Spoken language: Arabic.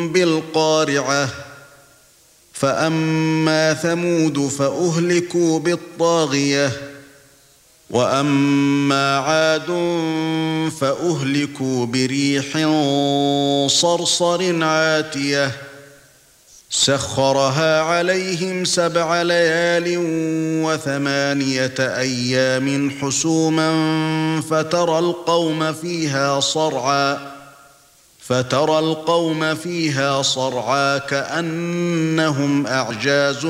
بالقارعة فأما ثمود فأهلكوا بالطاغية وأما عاد فأهلكوا بريح صرصر عاتية سخرها عليهم 7 ليال و8 أيام حسوما فترى القوم فيها صرعى كأنهم أعجاز